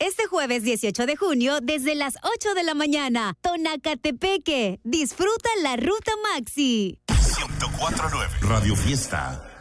Este jueves 18 de junio, desde las 8 de la mañana, Tonacatepeque. Disfruta la Ruta Maxi. 104.9 Radio Fiesta.